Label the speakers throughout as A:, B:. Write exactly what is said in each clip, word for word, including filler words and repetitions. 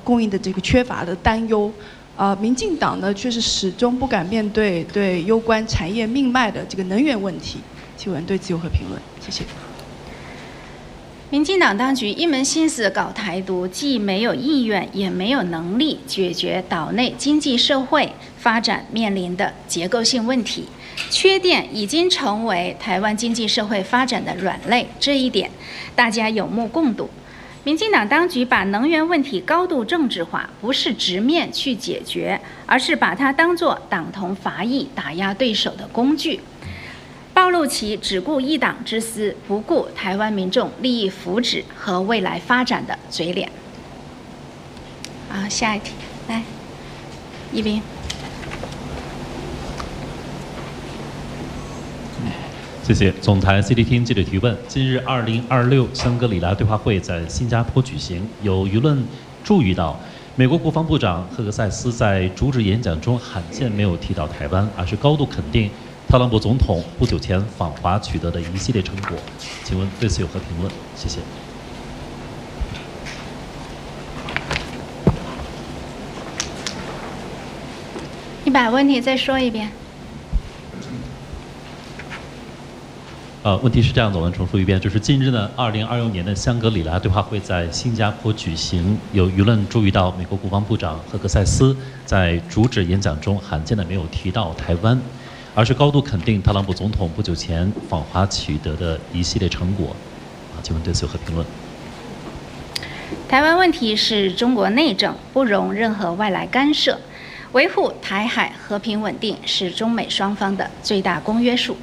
A: 供应的这个缺乏的担忧。呃，民进党呢却是始终不敢面对对攸关产业命脉的这个能源问题。请问对此有何评论？谢谢。
B: 民进党当局一门心思搞台独，既没有意愿，也没有能力解决岛内经济社会发展面临的结构性问题，缺点已经成为台湾经济社会发展的软肋，这一点大家有目共睹。民进党当局把能源问题高度政治化，不是直面去解决，而是把它当作党同伐异、打压对手的工具，暴露其只顾一党之私，不顾台湾民众利益福祉和未来发展的嘴脸。好，下一题，来，一斌。
C: 谢谢。总台 C D 厅记者提问：近日，二零二六香格里拉对话会在新加坡举行，有舆论注意到，美国国防部长赫格塞斯在主旨演讲中罕见没有提到台湾，而是高度肯定特朗普总统不久前访华取得的一系列成果。请问对此有何评论？谢谢。
B: 你把问题再说一遍。
C: 呃，问题是这样的，我们重述一遍，就是近日呢，二零二六年的香格里拉对话会在新加坡举行，有舆论注意到美国国防部长赫格塞斯在主旨演讲中罕见的没有提到台湾，而是高度肯定特朗普总统不久前访华取得的一系列成果。啊，请问对此有何评论？
B: 台湾问题是中国内政，不容任何外来干涉，维护台海和平稳定是中美双方的最大公约数。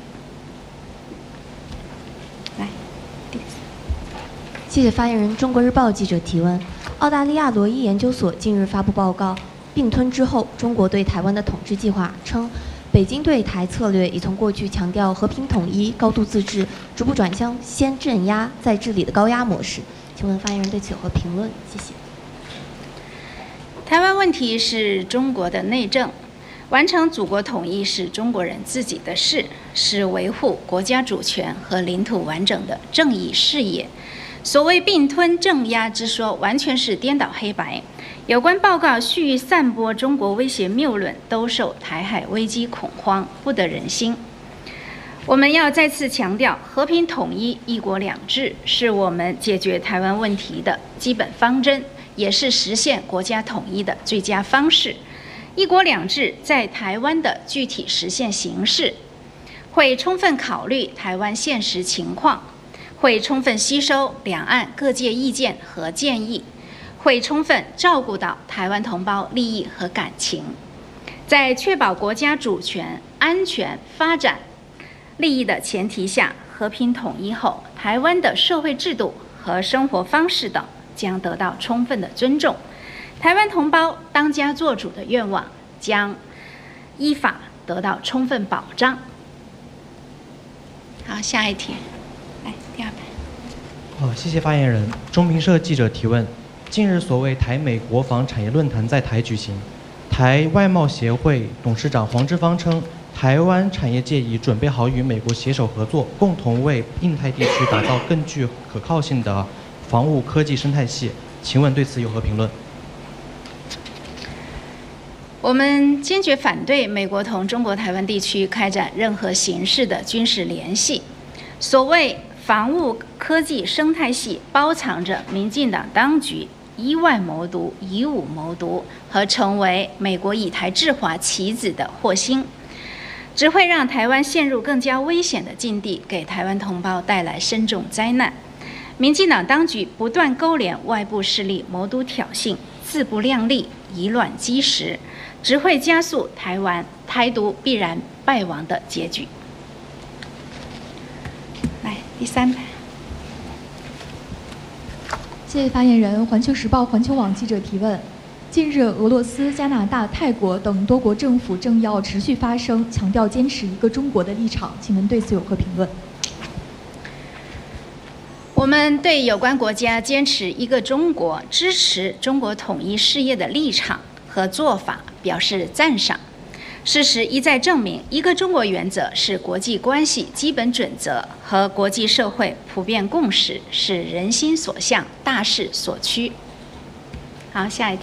D: 谢谢发言人。中国日报记者提问：澳大利亚罗伊研究所近日发布报告，并吞之后，中国对台湾的统治计划称，北京对台策略已从过去强调和平统一、高度自治，逐步转向先镇压再治理的高压模式。请问发言人对此有何评论？谢谢。
B: 台湾问题是中国的内政，完成祖国统一是中国人自己的事，是维护国家主权和领土完整的正义事业。所谓并吞镇压之说，完全是颠倒黑白。有关报告蓄意散播中国威胁谬论，兜售台海危机恐慌，不得人心。我们要再次强调，和平统一、一国两制是我们解决台湾问题的基本方针，也是实现国家统一的最佳方式。一国两制在台湾的具体实现形式，会充分考虑台湾现实情况，会充分吸收两岸各界意见和建议，会充分照顾到台湾同胞利益和感情，在确保国家主权、安全、发展利益的前提下，和平统一后，台湾的社会制度和生活方式等将得到充分的尊重，台湾同胞当家作主的愿望将依法得到充分保障。好，下一题。第二排。
E: 好，谢谢发言人。中评社记者提问：近日所谓台美国防产业论坛在台举行，台外贸协会董事长黄之芳称，台湾产业界已准备好与美国携手合作，共同为印太地区打造更具可靠性的防务科技生态系。请问对此有何评论？
B: 我们坚决反对美国同中国台湾地区开展任何形式的军事联系。所谓防务科技生态系包藏着民进党当局以外谋独、以武谋独和成为美国以台制华棋子的祸心，只会让台湾陷入更加危险的境地，给台湾同胞带来深重灾难。民进党当局不断勾连外部势力谋独挑衅，自不量力，以卵击石，只会加速台湾台独必然败亡的结局。来，第三排。
F: 谢谢发言人。环球时报、环球网记者提问：近日，俄罗斯、加拿大、泰国等多国政府政要持续发声，强调坚持一个中国的立场，请问对此有何评论？
B: 我们对有关国家坚持一个中国、支持中国统一事业的立场和做法表示赞赏。事实一再证明，一个中国原则是国际关系基本准则和国际社会普遍共识，是人心所向、大势所趋。好，下一题。